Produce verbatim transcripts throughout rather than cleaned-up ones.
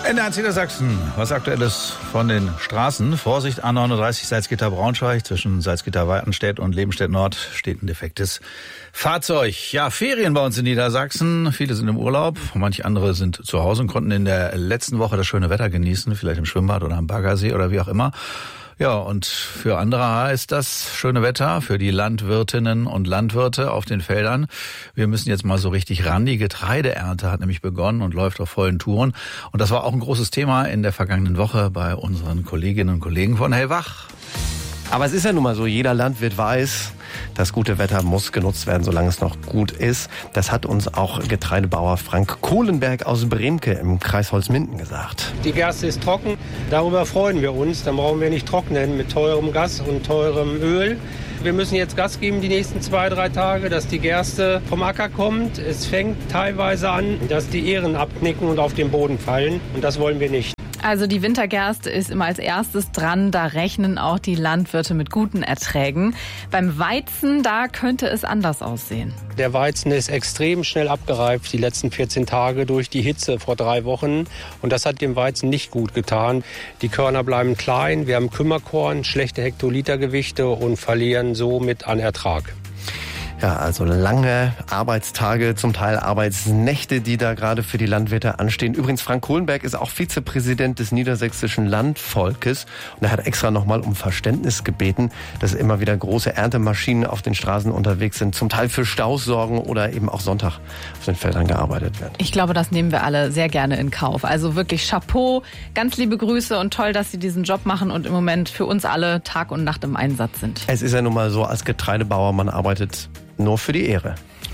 N eins Niedersachsen, was Aktuelles von den Straßen. Vorsicht, A neununddreißig Salzgitter-Braunschweig, zwischen Salzgitter-Weidenstedt und Lebenstedt-Nord steht ein defektes Fahrzeug. Ja, Ferien bei uns in Niedersachsen. Viele sind im Urlaub, manche andere sind zu Hause und konnten in der letzten Woche das schöne Wetter genießen, vielleicht im Schwimmbad oder am Baggersee oder wie auch immer. Ja, und für andere heißt das schöne Wetter, für die Landwirtinnen und Landwirte auf den Feldern. Wir müssen jetzt mal so richtig ran. Die Getreideernte hat nämlich begonnen und läuft auf vollen Touren. Und das war auch ein großes Thema in der vergangenen Woche bei unseren Kolleginnen und Kollegen von Hellwach. Aber es ist ja nun mal so, jeder Landwirt weiß, das gute Wetter muss genutzt werden, solange es noch gut ist. Das hat uns auch Getreidebauer Frank Kohlenberg aus Bremke im Kreis Holzminden gesagt. Die Gerste ist trocken, darüber freuen wir uns. Dann brauchen wir nicht trocknen mit teurem Gas und teurem Öl. Wir müssen jetzt Gas geben die nächsten zwei, drei Tage, dass die Gerste vom Acker kommt. Es fängt teilweise an, dass die Ähren abknicken und auf den Boden fallen. Und das wollen wir nicht. Also die Wintergerste ist immer als erstes dran. Da rechnen auch die Landwirte mit guten Erträgen. Beim Weizen, da könnte es anders aussehen. Der Weizen ist extrem schnell abgereift die letzten vierzehn Tage durch die Hitze vor drei Wochen. Und das hat dem Weizen nicht gut getan. Die Körner bleiben klein, wir haben Kümmerkorn, schlechte Hektolitergewichte und verlieren somit an Ertrag. Ja, also lange Arbeitstage, zum Teil Arbeitsnächte, die da gerade für die Landwirte anstehen. Übrigens, Frank Kohlenberg ist auch Vizepräsident des Niedersächsischen Landvolkes und er hat extra nochmal um Verständnis gebeten, dass immer wieder große Erntemaschinen auf den Straßen unterwegs sind, zum Teil für Staus sorgen oder eben auch Sonntag auf den Feldern gearbeitet wird. Ich glaube, das nehmen wir alle sehr gerne in Kauf. Also wirklich Chapeau, ganz liebe Grüße und toll, dass Sie diesen Job machen und im Moment für uns alle Tag und Nacht im Einsatz sind. Es ist ja nun mal so, als Getreidebauer, man arbeitet nur für die Ehre.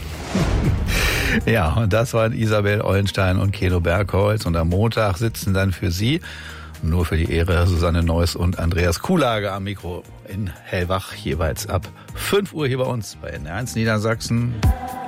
Ja, und das waren Isabel Eulenstein und Keno Bergholz. Und am Montag sitzen dann für Sie, nur für die Ehre, Susanne Neuss und Andreas Kuhlage am Mikro in Hellwach, jeweils ab fünf Uhr hier bei uns bei N eins Niedersachsen.